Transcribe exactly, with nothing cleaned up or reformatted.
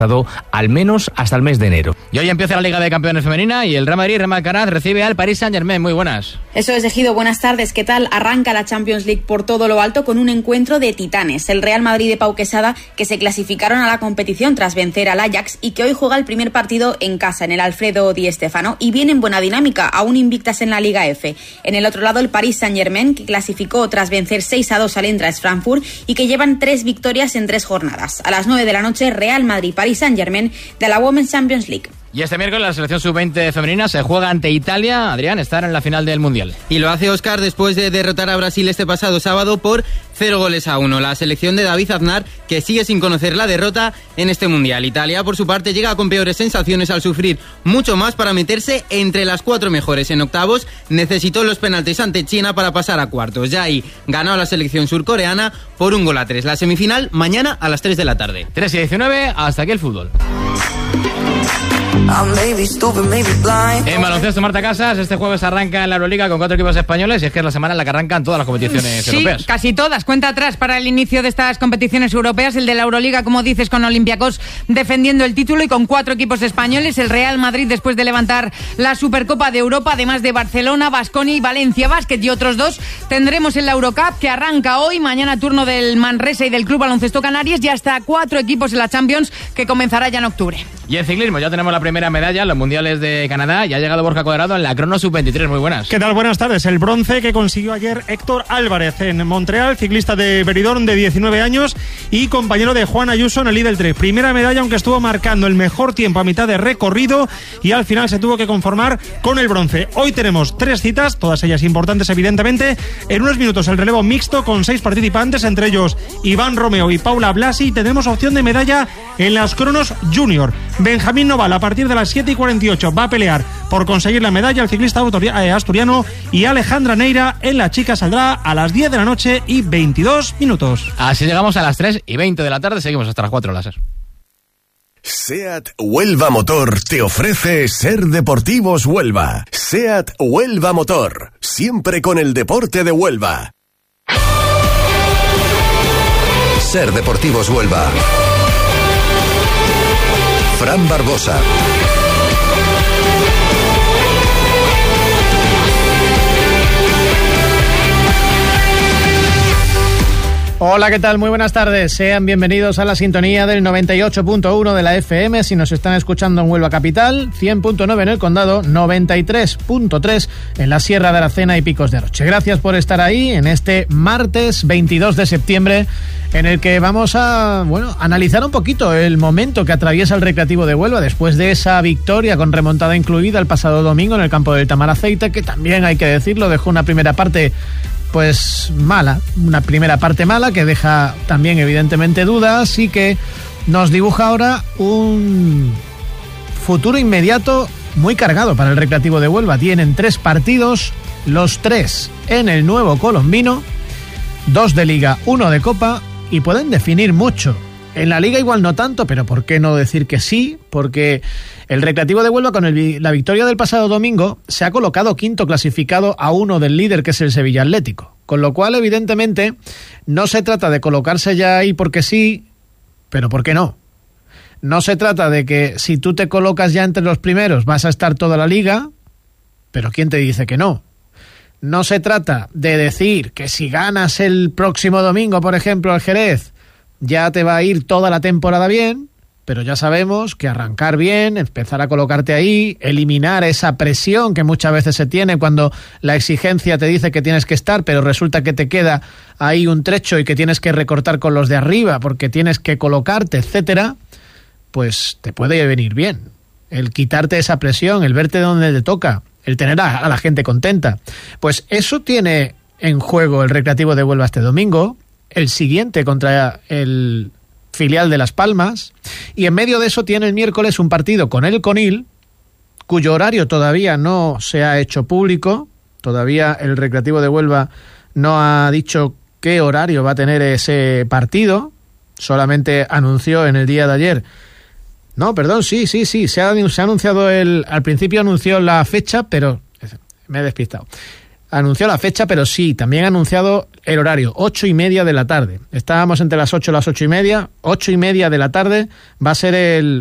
al menos hasta el mes de enero. Y hoy empieza la Liga de Campeones Femenina y el Real Madrid, Real Alcaraz, recibe al Paris Saint-Germain. Muy buenas. Eso es, Ejido, buenas tardes. ¿Qué tal? Arranca la Champions League por todo lo alto con un encuentro de titanes. El Real Madrid de Pau Quesada, que se clasificaron a la competición tras vencer al Ajax y que hoy juega el primer partido en casa, en el Alfredo Di Stéfano, y viene en buena dinámica, aún invictas en la Liga F. En el otro lado, el Paris Saint-Germain, que clasificó tras vencer seis a dos al Eintracht Frankfurt y que llevan tres victorias en tres jornadas. A las nueve de la noche, Real Madrid-Paris Saint-Germain de la Women's Champions League. Y este miércoles la selección sub veinte femenina se juega ante Italia. Adrián, estar en la final del Mundial. Y lo hace Óscar después de derrotar a Brasil este pasado sábado por cero goles a uno. La selección de David Aznar, que sigue sin conocer la derrota en este Mundial. Italia, por su parte, llega con peores sensaciones al sufrir mucho más para meterse entre las cuatro mejores. En octavos necesitó los penaltis ante China para pasar a cuartos. Ya ahí ganó a la selección surcoreana por un gol a tres. La semifinal mañana a las tres de la tarde. tres y diecinueve, hasta aquí el fútbol. En baloncesto, Marta Casas, este jueves arranca en la Euroliga con cuatro equipos españoles y es que es la semana en la que arrancan todas las competiciones sí, europeas. Sí, casi todas. Cuenta atrás para el inicio de estas competiciones europeas, el de la Euroliga, como dices, con Olympiacos defendiendo el título y con cuatro equipos españoles. El Real Madrid después de levantar la Supercopa de Europa, además de Barcelona, Baskonia y Valencia Basket, y otros dos tendremos en la Eurocup, que arranca hoy. Mañana turno del Manresa y del Club Baloncesto Canarias, y hasta cuatro equipos en la Champions, que comenzará ya en octubre. Y en ciclismo ya tenemos la primera medalla en los mundiales de Canadá y ha llegado Borja Cuadrado en la crono sub veintitrés. Muy buenas. ¿Qué tal? Buenas tardes. El bronce que consiguió ayer Héctor Álvarez en Montreal, ciclista de Benidorm de diecinueve años y compañero de Juan Ayuso en el Lidl tres. Primera medalla, aunque estuvo marcando el mejor tiempo a mitad de recorrido y al final se tuvo que conformar con el bronce. Hoy tenemos tres citas, todas ellas importantes evidentemente. En unos minutos el relevo mixto con seis participantes, entre ellos Iván Romeo y Paula Blasi. Tenemos opción de medalla en las cronos junior. Benjamín Noval a partir de las siete y cuarenta y ocho va a pelear por conseguir la medalla el ciclista asturiano, y Alejandra Neira en la chica saldrá a las diez de la noche y veintidós minutos. Así llegamos a las tres y veinte de la tarde, seguimos hasta las cuatro láser. SEAT Huelva Motor te ofrece Ser Deportivos Huelva. SEAT Huelva Motor, siempre con el deporte de Huelva. Ser Deportivos Huelva. Fran Barbosa. Hola, ¿qué tal? Muy buenas tardes. Sean bienvenidos a la sintonía del noventa y ocho punto uno de la F M. Si nos están escuchando en Huelva Capital, cien punto nueve en el Condado, noventa y tres punto tres en la Sierra de Aracena y Picos de Aroche. Gracias por estar ahí en este martes veintidós de septiembre, en el que vamos a, bueno, analizar un poquito el momento que atraviesa el Recreativo de Huelva después de esa victoria con remontada incluida el pasado domingo en el campo del Tamaraceite, que también, hay que decirlo, dejó una primera parte pues mala, una primera parte mala que deja también evidentemente dudas y que nos dibuja ahora un futuro inmediato muy cargado para el Recreativo de Huelva. Tienen tres partidos, los tres en el nuevo Colombino, dos de Liga, uno de Copa, y pueden definir mucho. En la Liga igual no tanto, pero ¿por qué no decir que sí? Porque el Recreativo de Huelva, con el, la victoria del pasado domingo, se ha colocado quinto clasificado a uno del líder, que es el Sevilla Atlético. Con lo cual, evidentemente, no se trata de colocarse ya ahí porque sí, pero ¿por qué no? No se trata de que si tú te colocas ya entre los primeros vas a estar toda la Liga, pero ¿quién te dice que no? No se trata de decir que si ganas el próximo domingo, por ejemplo, al Jerez, ya te va a ir toda la temporada bien, pero ya sabemos que arrancar bien, empezar a colocarte ahí, eliminar esa presión que muchas veces se tiene cuando la exigencia te dice que tienes que estar, pero resulta que te queda ahí un trecho y que tienes que recortar con los de arriba porque tienes que colocarte, etcétera, pues te puede venir bien. El quitarte esa presión, el verte donde te toca, el tener a, a la gente contenta. Pues eso tiene en juego el Recreativo de Huelva este domingo, el siguiente contra el filial de Las Palmas, y en medio de eso tiene el miércoles un partido con el Conil, cuyo horario todavía no se ha hecho público. Todavía el Recreativo de Huelva no ha dicho qué horario va a tener ese partido, solamente anunció en el día de ayer. No, perdón, sí, sí, sí, se ha, se ha anunciado el, al principio anunció la fecha, pero me he despistado. anunció la fecha, pero sí, también ha anunciado el horario, ocho y media de la tarde. Estábamos entre las ocho y las ocho y media, ocho y media de la tarde va a ser el